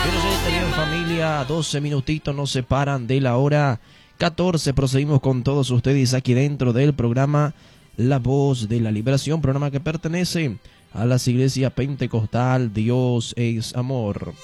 Bien, familia, 12 minutitos nos separan de la hora 14. Procedimos con todos ustedes aquí dentro del programa La Voz de la Liberación, programa que pertenece a las iglesias pentecostal Dios es Amor.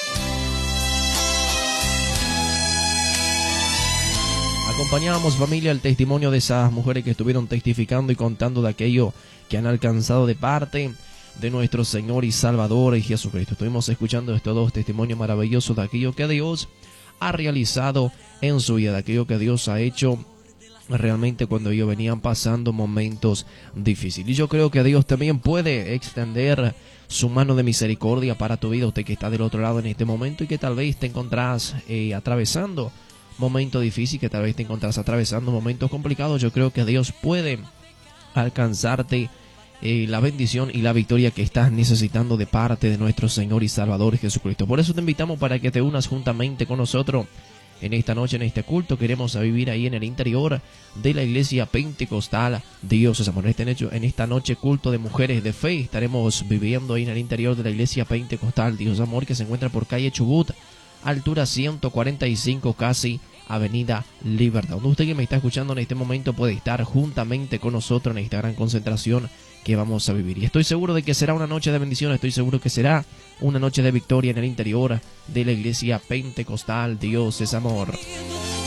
Acompañamos, familia, el testimonio de esas mujeres que estuvieron testificando y contando de aquello que han alcanzado de parte de nuestro Señor y Salvador Jesucristo. Estuvimos escuchando estos dos testimonios maravillosos de aquello que Dios ha realizado en su vida, de aquello que Dios ha hecho realmente cuando ellos venían pasando momentos difíciles. Y yo creo que Dios también puede extender su mano de misericordia para tu vida, usted que está del otro lado en este momento y que tal vez te encontrás atravesando momentos difíciles, que tal vez te encontrás atravesando momentos complicados. Yo creo que Dios puede alcanzarte la bendición y la victoria que estás necesitando de parte de nuestro Señor y Salvador Jesucristo. Por eso te invitamos para que te unas juntamente con nosotros en esta noche, en este culto. Queremos vivir ahí en el interior de la iglesia pentecostal Dios es Amor. En esta noche, culto de mujeres de fe. Estaremos viviendo ahí en el interior de la iglesia pentecostal Dios es Amor, que se encuentra por calle Chubut, altura 145, casi Avenida Libertad. Donde usted que me está escuchando en este momento puede estar juntamente con nosotros en esta gran concentración que vamos a vivir. Y estoy seguro de que será una noche de bendición, estoy seguro que será una noche de victoria en el interior de la iglesia pentecostal Dios es Amor.